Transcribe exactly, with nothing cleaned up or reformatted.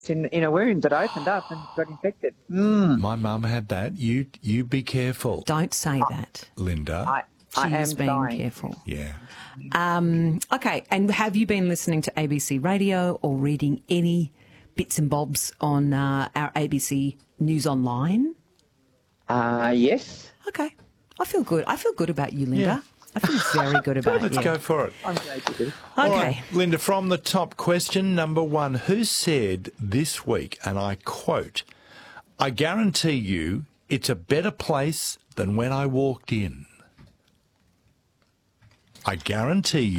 in, in a wound that opened up and got infected. Mm. My mum had that. You you be careful, Don't say that. Linda. I, I am She's being dying. careful. Yeah. Um, okay, and have you been listening to A B C Radio or reading any bits and bobs on uh, our A B C News Online? Uh, yes. Okay, I feel good. I feel good about you, Linda. Yeah. I feel very good about Let's you. go for it. I'm glad you did. All Okay. right, Linda, from the top question, number one, who said this week, and I quote, "I guarantee you it's a better place than when I walked in." I guarantee you